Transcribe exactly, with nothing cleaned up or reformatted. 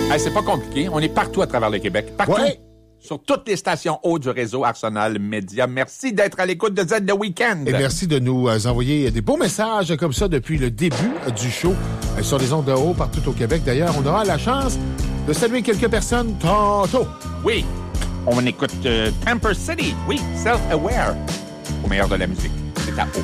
Hey, c'est pas compliqué. On est partout à travers le Québec. Partout. Ouais. Sur toutes les stations hautes du réseau Arsenal Média. Merci d'être à l'écoute de Z The Weekend. Et merci de nous euh, envoyer des beaux messages comme ça depuis le début euh, du show euh, sur les ondes de haut partout au Québec. D'ailleurs, on aura la chance de saluer quelques personnes tantôt. Oui, on écoute euh, Temper City. Oui, Self-Aware. Au meilleur de la musique. C'est à haut.